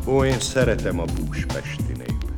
Ó, én szeretem a búspesti népet.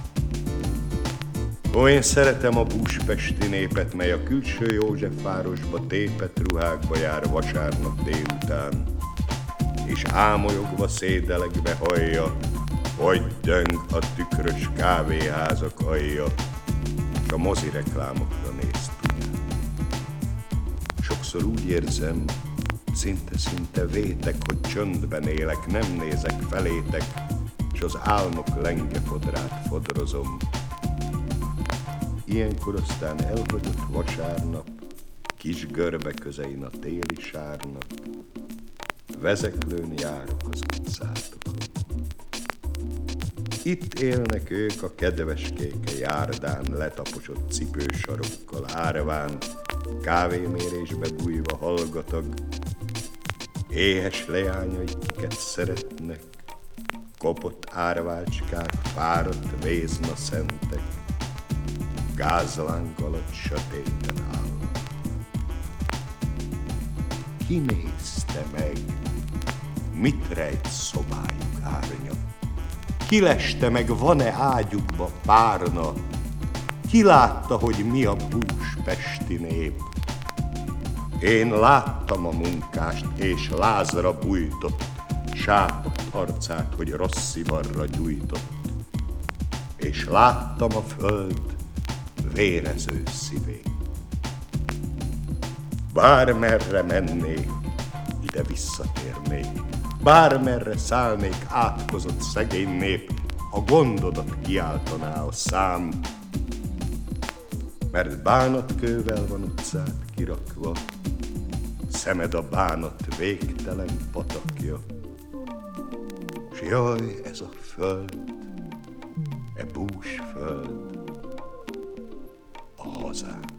Ó, én szeretem a búspesti népet, mely a külső Józsefvárosba tépett ruhákba jár vasárnap délután, és ámolyogva szédelegve hallja, hogy döng a tükrös kávéházak alja, s a mozireklámokra néz tudja. Sokszor úgy érzem, szinte vétek, hogy csöndben élek, nem nézek felétek, s az álmok lengefodrát fodrozom. Ilyenkor aztán elhagyott vasárnap, kis görbe közein a téli sárnap, vezeklőn járok az utcátokon. Itt élnek ők a kedveskéke járdán, letaposott cipősarokkal árván, kávémérésbe bújva hallgatag, éhes leányai, kiket szeretnek, kopott árvácskák, fáradt vézna szentek, gázláng alatt sötéten állnak. Ki nézte meg, mit rejt szobájuk árnya? Ki leste meg, van-e ágyukba párna? Ki látta, hogy mi a búspesti nép? Én láttam a munkást, és lázra bújtott, sápadt arcát, hogy rossz ivarra gyújtott. És láttam a föld vérező szívét. Bármerre mennék, ide visszatérnék, bármerre szállnék átkozott szegény nép, a gondodat kiáltaná a szám, mert bánatkővel van utcát kirakva, szemed a bánat végtelen patakja. S jaj, ez a föld, e bús föld, a hazám.